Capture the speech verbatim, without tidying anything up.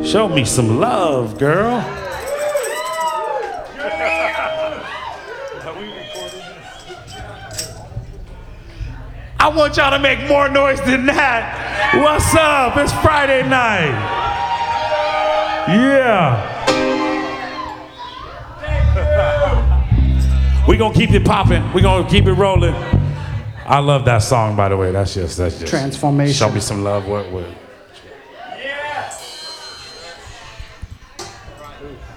Show me some love, girl. I want y'all to make more noise than that. What's up? It's Friday night. Yeah. We're gonna keep it popping. We're gonna keep it rolling. I love that song, by the way. That's just, that's just. Transformation. Show me some love. What, what?